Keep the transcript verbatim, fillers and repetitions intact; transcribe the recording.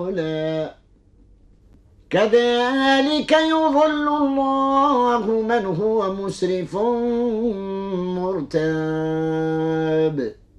العلا. كذلك يضل الله من هو مسرف مرتاب.